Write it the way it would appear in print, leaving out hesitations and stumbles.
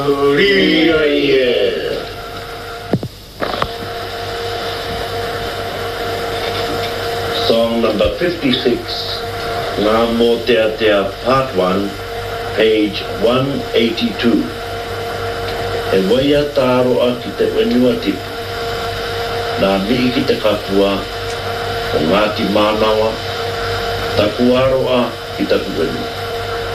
Song number 56, Namo Tea Tea, Part 1, page 182. E waia tāroa ki te wenua tipu. Nā mihi ki te kapua, o Ngāti Mānawa, taku aroa ki taku wenua.